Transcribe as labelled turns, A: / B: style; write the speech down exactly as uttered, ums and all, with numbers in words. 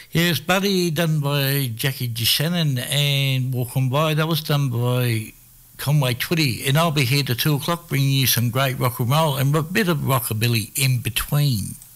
A: Yes, Buddy done by Jackie Shannon and Walking By. That was done by Conway Twitty. And I'll be here till two o'clock bringing you some great rock and roll and a bit of rockabilly in between.